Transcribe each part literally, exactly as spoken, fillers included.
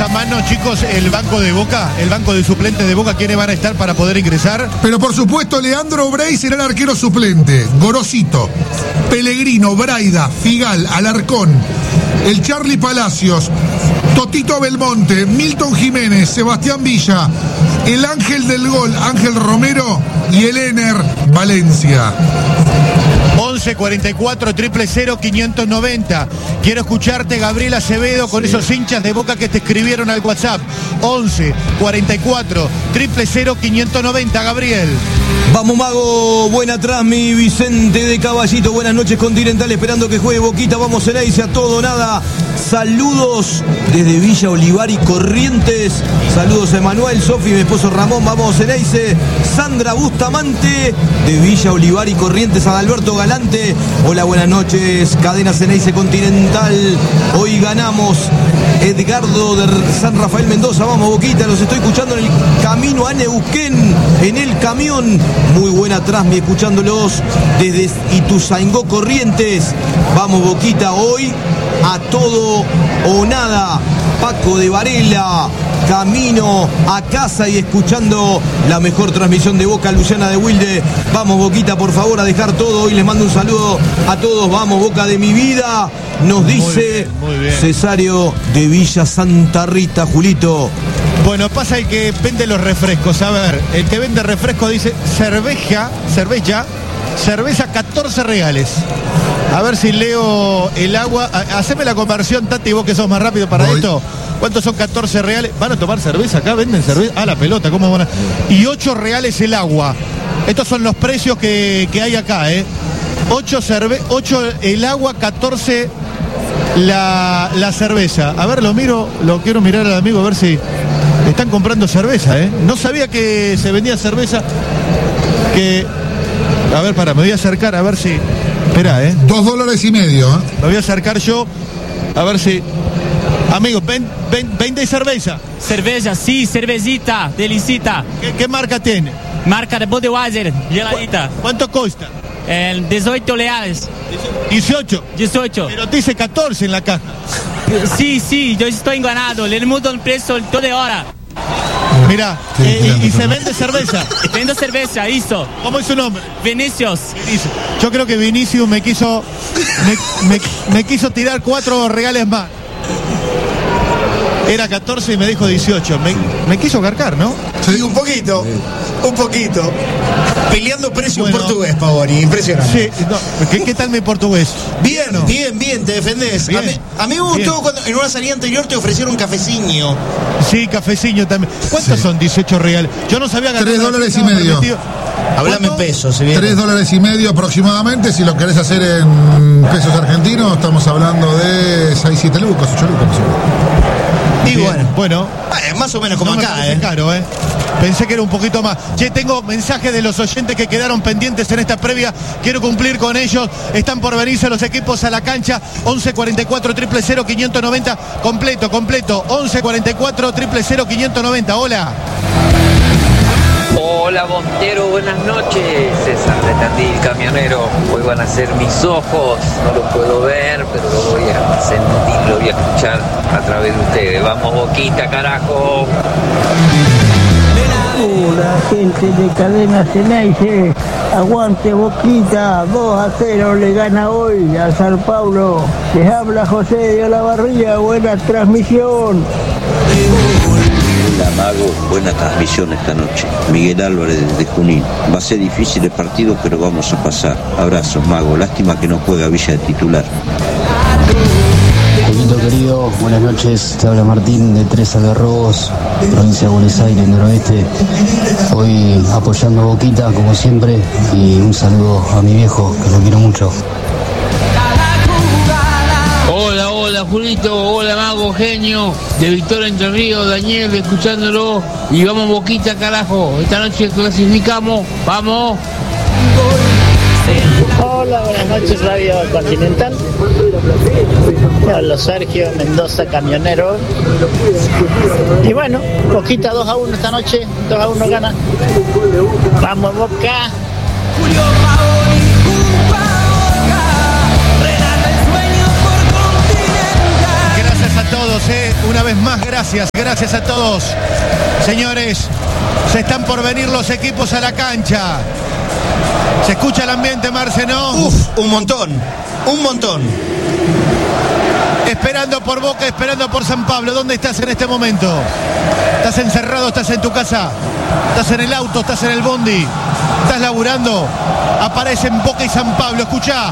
mano, chicos, el banco de Boca, el banco de suplentes de Boca, ¿quiénes van a estar para poder ingresar? Pero por supuesto, Leandro Bray será el arquero suplente. Gorosito, Pellegrino, Braida, Figal, Alarcón, el Charly Palacios, Totito Belmonte, Milton Jiménez, Sebastián Villa, el Ángel del Gol, Ángel Romero y el Ener Valencia. once cuarenta y cuatro, cero cero, quinientos noventa. Quiero escucharte, Gabriel Acevedo, con sí. esos hinchas de Boca que te escribieron al WhatsApp. once cuarenta y cuatro, cero cero, quinientos noventa, Gabriel. Vamos, Mago, buena atrás, mi Vicente de Caballito. Buenas noches, Continental, esperando que juegue Boquita. Vamos, Ceneice, a todo nada. Saludos desde Villa Olivar y Corrientes. Saludos a Emanuel, Sofi, mi esposo Ramón. Vamos, Ceneice. Sandra Bustamante de Villa Olivar y Corrientes. Adalberto Galante. Hola, buenas noches. Cadena Ceneice Continental. Hoy ganamos. Edgardo de San Rafael Mendoza. Vamos, Boquita. Los estoy escuchando en el camino a Neuquén. En el camión. Muy buena Trasmi, escuchándolos desde Ituzaingó, Corrientes. Vamos, Boquita, hoy a todo o nada. Paco de Varela, camino a casa y escuchando la mejor transmisión de Boca, Luciana de Wilde. Vamos, Boquita, por favor, a dejar todo. Hoy les mando un saludo a todos. Vamos, Boca de mi vida, nos dice muy bien, muy bien. Cesario de Villa Santa Rita, Julito. Bueno, pasa el que vende los refrescos. A ver, el que vende refrescos dice cerveza, cerveza, cerveza catorce reales. A ver si leo el agua. Haceme la conversión, Tati, vos que sos más rápido para Voy. esto. ¿Cuántos son catorce reales? ¿Van a tomar cerveza acá? ¿Venden cerveza? Ah, la pelota, ¿cómo van a...? Y ocho reales el agua. Estos son los precios que, que hay acá, ¿eh? ocho, cerve... ocho el agua, catorce la, la cerveza. A ver, lo miro, lo quiero mirar al amigo a ver si... Están comprando cerveza, ¿eh? No sabía que se vendía cerveza. Que... A ver, para, me voy a acercar a ver si... Esperá, ¿eh? Dos dólares y medio, ¿eh? Me voy a acercar yo a ver si... Amigo, ven, ven, vende cerveza. Cerveza, sí, cervecita, delicita. ¿Qué, qué marca tiene? Marca de Budweiser, geladita. ¿Cuánto cuesta? Eh, dieciocho reales. ¿dieciocho? dieciocho. Pero dice catorce en la caja. Sí, sí, yo estoy enganado. Le mudo el precio toda hora. Mira, sí, eh, y, y se vende cerveza. Vendo cerveza, eso. ¿Cómo es su nombre? Vinicius. Vinicius. Yo creo que Vinicius me quiso me, me, me quiso tirar cuatro reales más. Era catorce y me dijo dieciocho. Me, me quiso cargar, ¿no? Sí, un poquito. Un poquito. Peleando precio bueno, portugués, Pavoni. Impresionante. Sí, no, ¿qué, ¿qué tal mi portugués? Bien, ¿no? bien, bien, te defendés. Bien, a, mí, a mí me gustó bien. Cuando en una salida anterior te ofrecieron cafeciño. Sí, cafeciño también. ¿Cuántos sí. son dieciocho reales? Yo no sabía que... Tres dólares y medio. Hablame en pesos. Si Tres dólares y medio aproximadamente. Si lo querés hacer en pesos argentinos, estamos hablando de seis, siete lucas, ocho lucas. Y bueno, bueno, eh, más o menos como no acá, eh. caro, eh. Pensé que era un poquito más. Che, tengo mensajes de los oyentes que quedaron pendientes en esta previa. Quiero cumplir con ellos. Están por venirse los equipos a la cancha. once cuarenta y cuatro, cero cero, quinientos noventa. Completo, completo. once cuarenta y cuatro, cero cero, quinientos noventa. Hola. Hola, Montero, buenas noches. César de Tandil, camionero. Hoy van a ser mis ojos. No lo puedo ver, pero lo voy a sentir, lo voy a escuchar a través de ustedes. Vamos, Boquita, carajo. Hola, gente de Cadena Ceneice. Aguante, Boquita. dos a cero le gana hoy a San Paulo. Les habla José de Olavarría. Buena transmisión. Hola, Mago, buena transmisión esta noche. Miguel Álvarez desde Junín. Va a ser difícil el partido, pero vamos a pasar. Abrazos, Mago. Lástima que no juega Villa de titular. Julito querido, buenas noches. Te habla Martín de Tres Algarrobos, provincia de Buenos Aires, noroeste. Hoy apoyando a Boquita, como siempre. Y un saludo a mi viejo, que lo quiero mucho. Hola, hola Julito, hola Mago, genio, de Victoria Entre Ríos, Daniel, escuchándolo, y vamos Boquita, carajo, esta noche clasificamos, vamos. Hola, buenas noches, Radio Continental. Hola, Sergio Mendoza, camionero. Y bueno, Boquita dos a uno esta noche, dos a uno gana. Vamos, Boca. A todos, todos, ¿eh? Una vez más, gracias, gracias a todos. Señores, se están por venir los equipos a la cancha. ¿Se escucha el ambiente, Marce, no? Uf, un montón, un montón. Esperando por Boca, esperando por San Pablo. ¿Dónde estás en este momento? ¿Estás encerrado? ¿Estás en tu casa? ¿Estás en el auto? ¿Estás en el bondi? ¿Estás laburando? Aparecen Boca y San Pablo. Escuchá.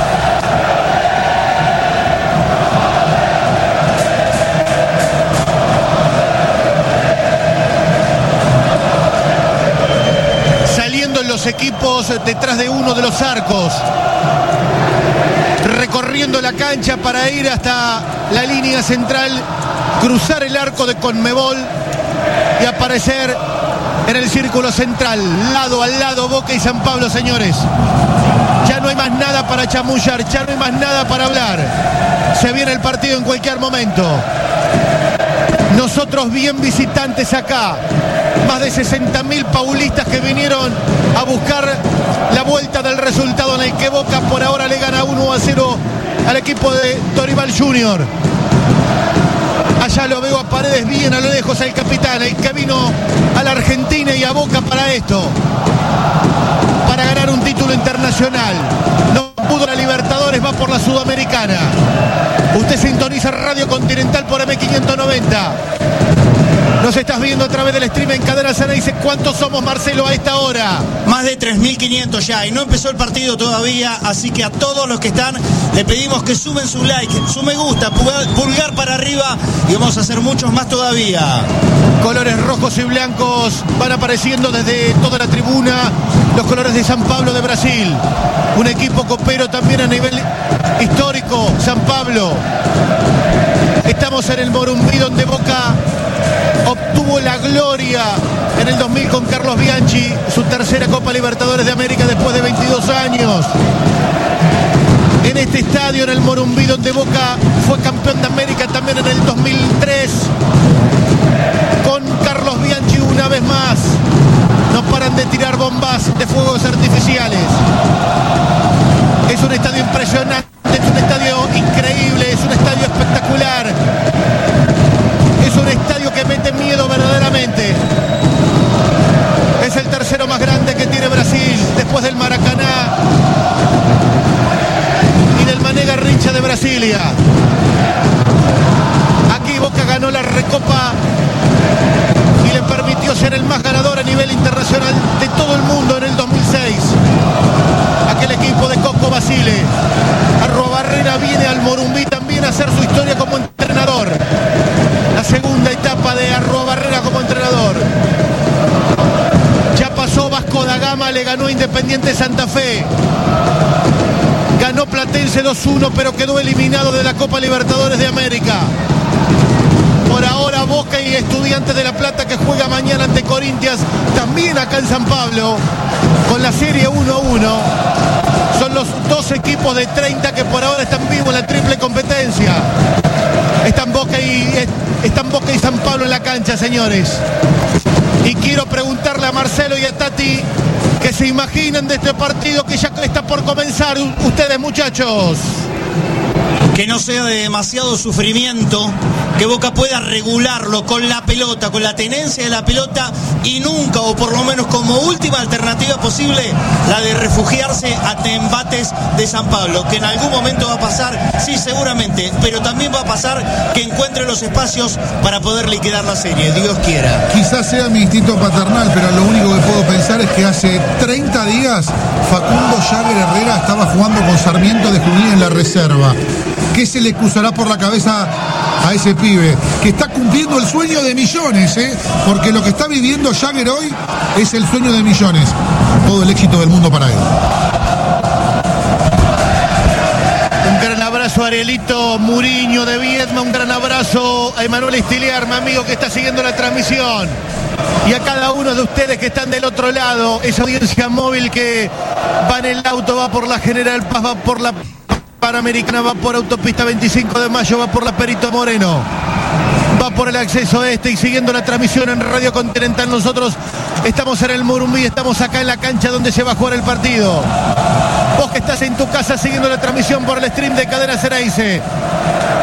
Saliendo los equipos detrás de uno de los arcos, recorriendo la cancha para ir hasta la línea central, cruzar el arco de Conmebol y aparecer en el círculo central, lado al lado Boca y San Pablo, señores. Ya no hay más nada para chamullar, ya no hay más nada para hablar. Se viene el partido en cualquier momento. Nosotros bien visitantes acá, más de sesenta mil paulistas que vinieron a buscar la vuelta del resultado en el que Boca por ahora le gana uno a cero al equipo de Dorival junior Allá lo veo a Paredes bien a lo lejos, al capitán, el que vino a la Argentina y a Boca para esto, para ganar un título internacional. No pudo la Libertadores, va por la Sudamericana. Usted sintoniza Radio Continental por M quinientos noventa. Nos estás viendo a través del stream en Cadena Sana. Dice, ¿cuántos somos, Marcelo, a esta hora? Más de tres mil quinientos ya, y no empezó el partido todavía, así que a todos los que están le pedimos que sumen su like, su me gusta, pulgar para arriba, y vamos a hacer muchos más todavía. Colores rojos y blancos van apareciendo desde toda la tribuna, los colores de San Pablo de Brasil. Un equipo copero también a nivel histórico, San Pablo. Estamos en el Morumbí, donde Boca obtuvo la gloria en el dos mil con Carlos Bianchi, su tercera Copa Libertadores de América después de veintidós años. En este estadio, en el Morumbí, donde Boca fue campeón de América también en el dos mil tres, con Carlos Bianchi una vez más. No paran de tirar bombas de fuegos artificiales. Es un estadio impresionante, es un estadio increíble, es un estadio espectacular. Es un estadio que mete miedo verdaderamente. Es el tercero más grande que tiene Brasil, después del Maracaná y del Mané Garrincha de Brasilia. Aquí Boca ganó la Recopa y le permitió ser el más ganador a nivel internacional de todo el mundo en el dos mil seis. Aquel equipo de Coco Basile. Arruabarrena viene al Morumbí también a hacer su historia como entrenador. La segunda etapa de Arruabarrena como entrenador. Ya pasó Vasco da Gama, le ganó Independiente Santa Fe. Ganó Platense dos uno, pero quedó eliminado de la Copa Libertadores de América. Por ahora Boca y Estudiantes de La Plata, que juega mañana ante Corinthians, también acá en San Pablo, con la serie uno uno. Son los dos equipos de treinta que por ahora están vivos en la triple competencia. Están Boca y, están Boca y San Pablo en la cancha, señores. Y quiero preguntarle a Marcelo y a Tati que se imaginen de este partido que ya está por comenzar. Ustedes, muchachos. Que no sea de demasiado sufrimiento, que Boca pueda regularlo con la pelota, con la tenencia de la pelota, y nunca, o por lo menos como última alternativa posible, la de refugiarse ante embates de San Pablo, que en algún momento va a pasar, sí, seguramente, pero también va a pasar que encuentre los espacios para poder liquidar la serie, Dios quiera. Quizás sea mi instinto paternal, pero lo único que puedo pensar es que hace treinta días Facundo Jagger Herrera estaba jugando con Sarmiento de Junín en la reserva. ¿Qué se le cruzará por la cabeza a ese pibe? Que está cumpliendo el sueño de millones, ¿eh? Porque lo que está viviendo Jagger hoy es el sueño de millones. Todo el éxito del mundo para él. Un gran abrazo a Arielito Muriño de Viedma, un gran abrazo a Emanuel Estiliar, mi amigo que está siguiendo la transmisión. Y a cada uno de ustedes que están del otro lado, esa audiencia móvil que va en el auto, va por la General Paz, va por la Panamericana, va por Autopista veinticinco de Mayo, va por la Perito Moreno, va por el acceso este, y siguiendo la transmisión en Radio Continental. Nosotros estamos en el Morumbí, estamos acá en la cancha donde se va a jugar el partido. Vos que estás en tu casa siguiendo la transmisión por el stream de Cadena Ceneice,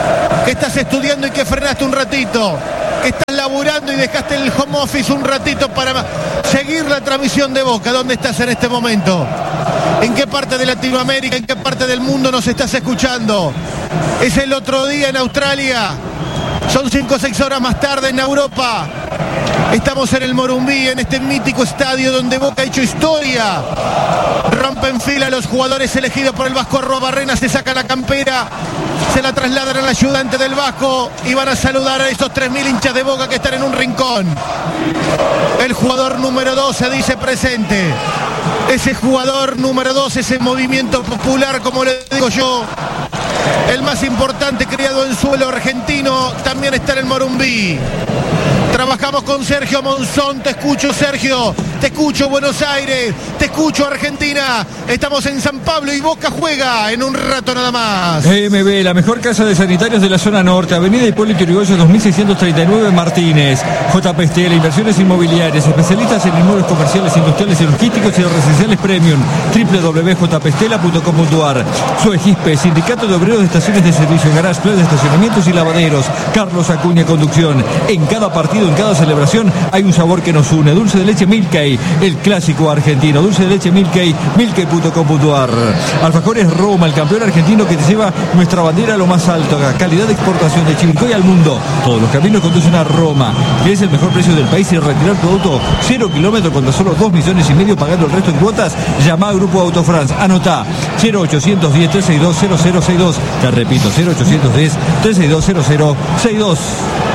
que estás estudiando y que frenaste un ratito, que estás laburando y dejaste el home office un ratito para seguir la transmisión de Boca. ¿Dónde estás en este momento? ¿En qué parte de Latinoamérica, en qué parte del mundo nos estás escuchando? Es el otro día en Australia, son cinco o seis horas más tarde en Europa. Estamos en el Morumbí, en este mítico estadio donde Boca ha hecho historia. Rompen fila los jugadores elegidos por el Vasco Arruabarrena, se saca la campera, se la trasladan al ayudante del Vasco y van a saludar a esos tres mil hinchas de Boca que están en un rincón. El jugador número dos se dice presente. Ese jugador número dos, ese movimiento popular, como le digo yo, el más importante, criado en suelo argentino, también está en el Morumbí. Trabajamos con Sergio Monzón. Te escucho, Sergio. Te escucho, Buenos Aires. Te escucho, Argentina. Estamos en San Pablo y Boca juega en un rato nada más. M B, la mejor casa de sanitarios de la zona norte. Avenida Hipólito Yrigoyen dos mil seiscientos treinta y nueve, Martínez. J P Estela, inversiones inmobiliarias. Especialistas en inmuebles comerciales, industriales y logísticos y residenciales premium. doble u doble u doble u punto j p estela punto com punto a r. Suegispe, Sindicato de Obreros de Estaciones de Servicio, Garage, Playa de Estacionamientos y Lavaderos. Carlos Acuña, conducción. En cada partido, en cada celebración, hay un sabor que nos une. Dulce de leche Milkey, el clásico argentino. Dulce de leche Milkey, milkey punto com punto a r. Alfajores Roma, el campeón argentino que te lleva nuestra bandera a lo más alto. Calidad de exportación de Chivilcoy al mundo. Todos los caminos conducen a Roma. ¿Quieres el mejor precio del país y retirar tu auto cero kilómetros con tan solo dos millones y medio pagando el resto en cuotas? Llama a Grupo Autofrance. Anotá cero ochocientos diez, trescientos sesenta y dos, cero cero sesenta y dos. Te repito, cero ochocientos diez, trescientos sesenta y dos, cero cero sesenta y dos.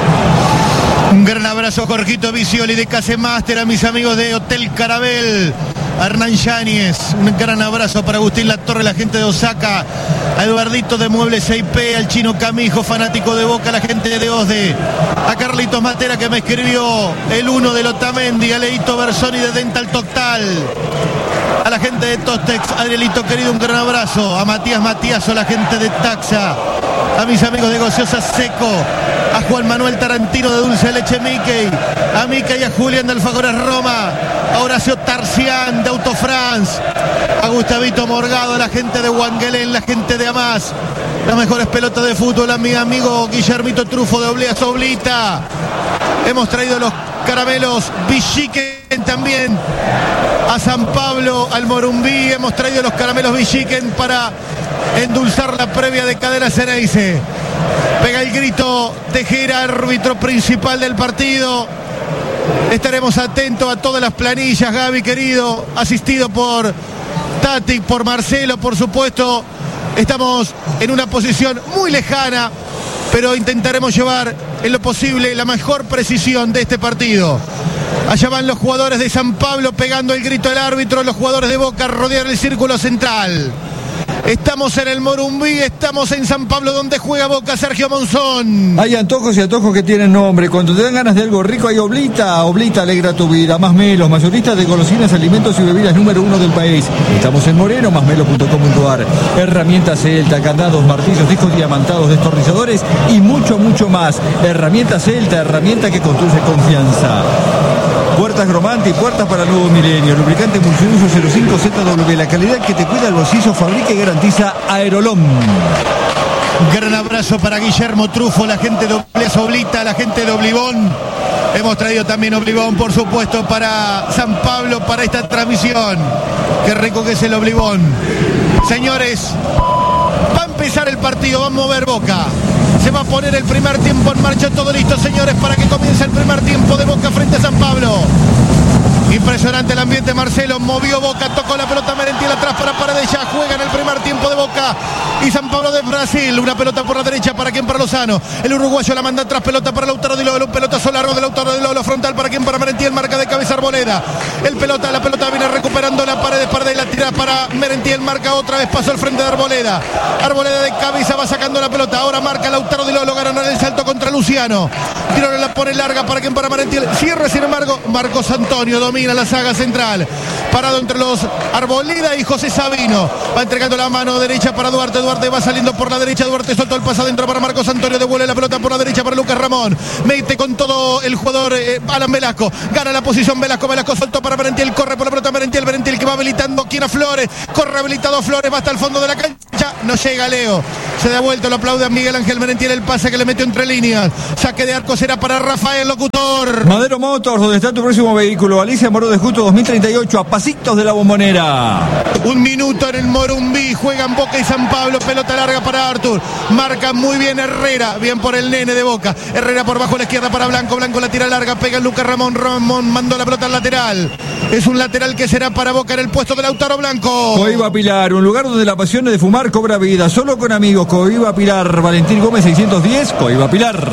Un gran abrazo, Jorgito Vicioli de Casemaster, a mis amigos de Hotel Carabel, a Hernán Yáñez, un gran abrazo para Agustín Latorre, la gente de Osaka, a Eduardito de Muebles I P, al Chino Camijo, fanático de Boca, la gente de Osde, a Carlitos Matera que me escribió el uno de Lotamendi, a Leito Bersoni de Dental Total, a la gente de Tostex, Adrielito querido, un gran abrazo, a Matías Matíaso, la gente de Taxa, a mis amigos de Gociosa Seco, a Juan Manuel Tarantino de Dulce de Leche Mickey, a Mica y a Julián de Alfajores Roma, a Horacio Tarcián de Autofrance, a Gustavito Morgado, a la gente de Wangelén, la gente de Amás, las mejores pelotas de fútbol, a mi amigo Guillermito Trufo de Obleas Oblita. Hemos traído los caramelos Villiquen también a San Pablo, al Morumbí. Hemos traído los caramelos Villiquen para endulzar la previa de Cadena Ceneice. Pega el grito Tejera, árbitro principal del partido. Estaremos atentos a todas las planillas, Gaby querido, asistido por Tati, por Marcelo, por supuesto. Estamos en una posición muy lejana, pero intentaremos llevar en lo posible la mejor precisión de este partido. Allá van los jugadores de San Pablo pegando el grito del árbitro, los jugadores de Boca rodean el círculo central. Estamos en el Morumbí, estamos en San Pablo donde juega Boca, Sergio Monzón. Hay antojos y antojos que tienen nombre. Cuando te dan ganas de algo rico hay Oblita. Oblita alegra tu vida. Más Melos, mayoristas de golosinas, alimentos y bebidas número uno del país. Estamos en Moreno, más melos punto com punto a r. Herramientas Celta, candados, martillos, discos diamantados, destornilladores y mucho, mucho más. Herramientas Celta, herramienta que construye confianza. Puertas Gromanti, puertas para el nuevo milenio. Lubricante multiuso cero cinco Z W. La calidad que te cuida el bolsillo, fabrica y garantiza Aerolón. Gran abrazo para Guillermo Trufo, la gente de Obleas Oblita, la gente de Oblibón. Hemos traído también Oblibón, por supuesto, para San Pablo, para esta transmisión. Qué rico que es el Oblibón. Señores, va a empezar el partido, vamos a mover Boca. Se va a poner el primer tiempo en marcha, todo listo, señores, para que comience el primer tiempo de Boca frente a San Pablo. Impresionante el ambiente, Marcelo, movió Boca, tocó la pelota Merentiel atrás para Paredes, ya juega en el primer tiempo de Boca y San Pablo de Brasil, una pelota por la derecha, ¿para quién? Para Lozano, el uruguayo la manda atrás, pelota para Lautaro Di Lolo, un pelotazo largo de Lautaro Di Lolo, frontal, ¿para quién? Para Merentiel, marca de cabeza Arboleda, el pelota, la pelota viene recuperando la Paredes, Paredes la tira para Merentiel, marca otra vez, pasó al frente de Arboleda, Arboleda de cabeza va sacando la pelota, ahora marca Lautaro Di Lolo, gana el salto contra Luciano, Tirolo la pone larga, ¿para quién? Para Merentiel, cierra sin embargo, Marcos Antonio domina la saga central, parado entre los Arboleda y José Sabino, va entregando la mano derecha para Duarte, Duarte va saliendo por la derecha, Duarte soltó el pase adentro para Marcos Antonio, devuelve la pelota por la derecha para Lucas Ramón, mete con todo el jugador eh, Alan Velasco, gana la posición Velasco, Velasco soltó para Merentiel, corre por la pelota Merentiel, Merentiel que va habilitando quien a Flores, corre habilitado Flores, va hasta el fondo de la cancha, derecha, no llega Leo. Se da vuelta, lo aplaude a Miguel Ángel Merentiel, el pase que le metió entre líneas. Saque de arco será para Rafael Locutor. Madero Motors, donde está tu próximo vehículo. Alicia Moró de Justo dos mil treinta y ocho, a pasitos de la Bombonera. Un minuto en el Morumbí, juegan Boca y San Pablo, pelota larga para Artur. Marca muy bien Herrera, bien por el nene de Boca. Herrera por bajo a la izquierda para Blanco, Blanco la tira larga, pega Lucas Ramón, Ramón mandó la pelota al lateral. Es un lateral que será para Boca en el puesto de Lautaro Blanco. Coiba Pilar, un lugar donde la pasión de fumar cobra vida, solo con amigos. Coiba Pilar, Valentín Gómez seiscientos diez, Coiba Pilar.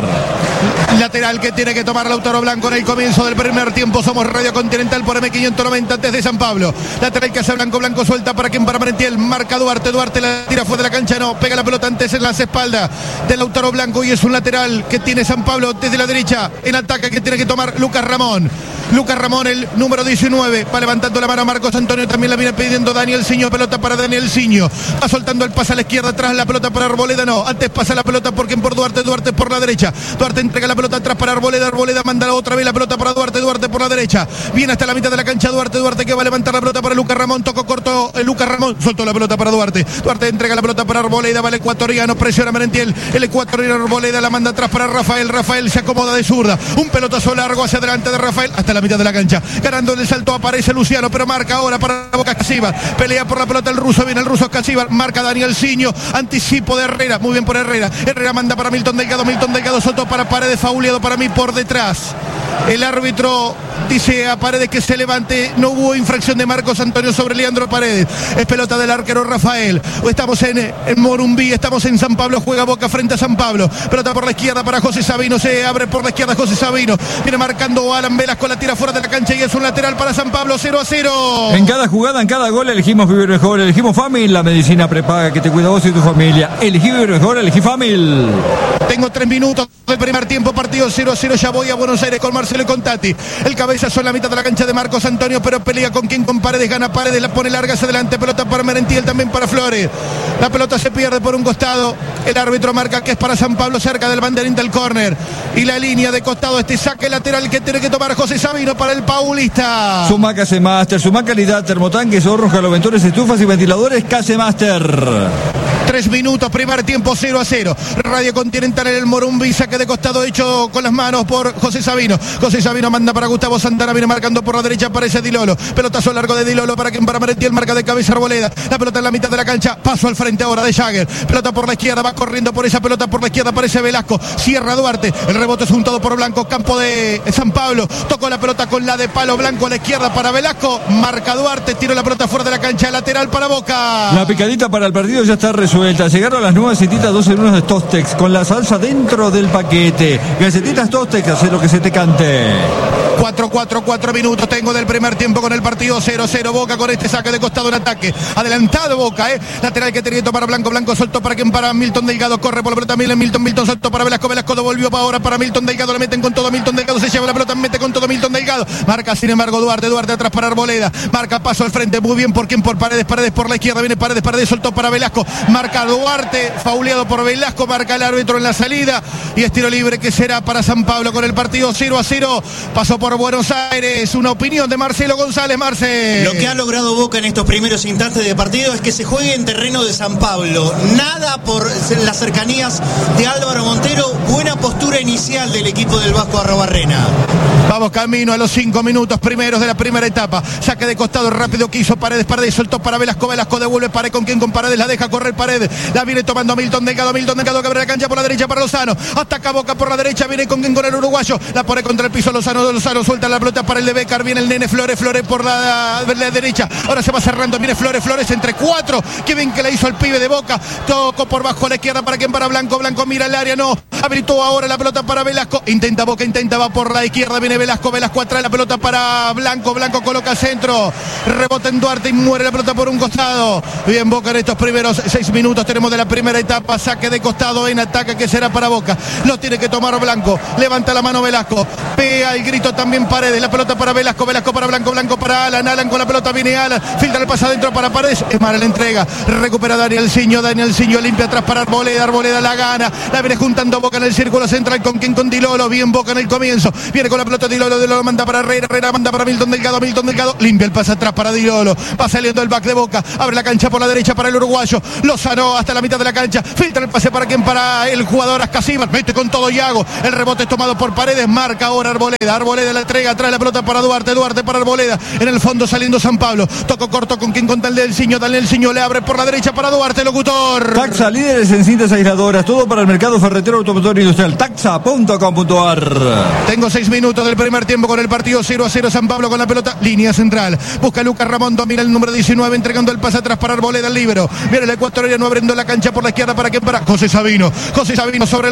Lateral que tiene que tomar Lautaro Blanco en el comienzo del primer tiempo. Somos Radio Continental por M quinientos noventa desde San Pablo. Lateral que hace Blanco, Blanco suelta para quien para Merentiel. Marca Duarte, Duarte la tira fuera de la cancha, no. Pega la pelota antes en las espaldas de Lautaro Blanco y es un lateral que tiene San Pablo desde la derecha. En ataque que tiene que tomar Lucas Ramón. Lucas Ramón, el número diecinueve, va levantando la mano a Marcos Antonio, también la viene pidiendo Daniel Siño, pelota para Daniel Siño, va soltando el pase a la izquierda, atrás la pelota para Arboleda, no, antes pasa la pelota por quien por Duarte, Duarte por la derecha, Duarte entrega la pelota atrás para Arboleda, Arboleda manda otra vez la pelota para Duarte, Duarte por la derecha, viene hasta la mitad de la cancha Duarte, Duarte que va a levantar la pelota para Lucas Ramón, tocó corto, eh, Lucas Ramón, soltó la pelota para Duarte, Duarte entrega la pelota para Arboleda, va el ecuatoriano, presiona Merentiel, el ecuatoriano Arboleda la manda atrás para Rafael, Rafael se acomoda de zurda, un pelotazo largo hacia adelante de Rafael, hasta la mitad de la cancha. Ganando el salto aparece Luciano, pero marca ahora para Boca Casíbar. Pelea por la pelota el ruso, viene el ruso Casíbar, marca Daniel Siño, anticipo de Herrera, muy bien por Herrera. Herrera manda para Milton Delgado, Milton Delgado soltó para Paredes, fauleado para mí por detrás. El árbitro dice a Paredes que se levante, no hubo infracción de Marcos Antonio sobre Leandro Paredes. Es pelota del arquero Rafael. Estamos en, en Morumbí, estamos en San Pablo, juega Boca frente a San Pablo. Pelota por la izquierda para José Sabino, se abre por la izquierda José Sabino. Viene marcando Alan Velasco, la tira fuera de la cancha y es un lateral para San Pablo, cero a cero. En cada jugada, en cada gol, elegimos vivir mejor, elegimos Famil, la medicina prepaga que te cuida vos y tu familia. Elegí vivir mejor, elegí Famil. Tengo tres minutos del primer tiempo, partido cero a cero, ya voy a Buenos Aires con Marcelo y con Tati. El cabezazo en la mitad de la cancha de Marcos Antonio, pero pelea con quien con Paredes, gana Paredes, la pone larga hacia adelante, pelota para Merentiel, también para Flores. La pelota se pierde por un costado, el árbitro marca que es para San Pablo cerca del banderín del córner. Y la línea de costado, este saque lateral que tiene que tomar José Sabino para el paulista. Sumac Case Master, Sumac calidad, termotanques, hornos, caloventores, estufas y ventiladores Case Master. Tres minutos, primer tiempo cero a cero. Radio Continental en el Morumbí, saque de costado hecho con las manos por José Sabino. José Sabino manda para Gustavo Santana, viene marcando por la derecha, aparece Dilolo. Pelotazo largo de Dilolo para quien para Merentiel, marca de cabeza Arboleda. La pelota en la mitad de la cancha, paso al frente ahora de Jagger. Pelota por la izquierda, va corriendo por esa pelota por la izquierda, aparece Velasco. Cierra Duarte, el rebote es juntado por Blanco, campo de San Pablo. Tocó la pelota con la de palo Blanco a la izquierda para Velasco. Marca Duarte, tiró la pelota fuera de la cancha, lateral para Boca. La picadita para el partido ya está resuelta. Llegaron las nuevas galletitas dos en uno de Tostex con la salsa dentro del paquete. Galletitas Tostex, hace lo que se te cante. cuatro cuatro, cuatro minutos tengo del primer tiempo con el partido cero cero. Boca con este saque de costado en ataque. Adelantado Boca, eh. Lateral que tenía que tomar Blanco, Blanco soltó para quien para Milton Delgado. Corre por la pelota Milton, Milton, Milton soltó para Velasco, Velasco devolvió para ahora para Milton Delgado. Le meten con todo Milton Delgado, se lleva la pelota, mete con todo Milton Delgado. Marca sin embargo Duarte, Duarte atrás para Arboleda. Marca paso al frente, muy bien por quien por Paredes, Paredes por la izquierda, viene Paredes, Paredes soltó para Velasco. Marca Duarte, fauleado por Velasco, marca el árbitro en la salida y es tiro libre que será para San Pablo con el partido cero a cero. Pasó por Buenos Aires, una opinión de Marcelo González. Marce. Lo que ha logrado Boca en estos primeros instantes de partido es que se juegue en terreno de San Pablo. Nada por las cercanías de Álvaro Montero. Buena postura inicial del equipo del Vasco Arrobarrena. Vamos camino a los cinco minutos primeros de la primera etapa. Saque de costado rápido que hizo Paredes, Paredes soltó para Velasco, Velasco devuelve Paredes con quien con Paredes, la deja correr Paredes, la viene tomando Milton Delgado, Milton Delgado que abre la cancha por la derecha para Lozano, ataca Boca por la derecha, viene con quien con el uruguayo, la pone contra el piso Lozano, Lozano suelta la pelota para el de Becar, viene el nene Flores, Flores por la, la derecha, ahora se va cerrando, viene Flores, Flores entre cuatro, qué bien que le hizo el pibe de Boca, tocó por bajo a la izquierda para quien para Blanco, Blanco mira el área, no, habilitó ahora la pelota para Velasco, intenta Boca, intenta, va por la izquierda, viene Velasco, Velasco atrás, la pelota para Blanco, Blanco coloca centro, rebota en Duarte y muere la pelota por un costado, bien Boca en estos primeros seis minutos tenemos de la primera etapa, saque de costado en ataque que será para Boca, lo tiene que tomar Blanco, levanta la mano Velasco, pega el grito también Paredes, la pelota para Velasco, Velasco para Blanco, Blanco para Alan, Alan con la pelota viene Alan, filtra el pase adentro para Paredes, es mala la entrega, recupera Daniel Siño, Daniel Siño limpia atrás para Arboleda, Arboleda la gana, la viene juntando Boca en el círculo central con quien con Dilolo, bien Boca en el comienzo, viene con la pelota Lolito, Di Lolo, Di Lolo manda para Herrera, Herrera manda para Milton Delgado, Milton Delgado, limpia el pase atrás para Di Lolo, va saliendo el back de Boca, abre la cancha por la derecha para el uruguayo, Lozano hasta la mitad de la cancha, filtra el pase para quien, para el jugador Ascasíbar, mete con todo Iago, el rebote es tomado por Paredes, marca ahora Arboleda, Arboleda la entrega, trae la pelota para Duarte, Duarte para Arboleda, en el fondo saliendo San Pablo, toco corto con quien contra el del Ciño, Daniel Ciño le abre por la derecha para Duarte, locutor. Taxa, líderes en cintas aisladoras, todo para el mercado ferretero, automotor industrial, taxa punto com punto ar. Tengo seis minutos del primer tiempo con el partido cero a cero, San Pablo con la pelota, línea central, busca Lucas Ramón, domina el número diecinueve, entregando el pase atrás para Arboleda, el líbero, viene el ecuatoriano abriendo la cancha por la izquierda para quien, para José Sabino, José Sabino sobre el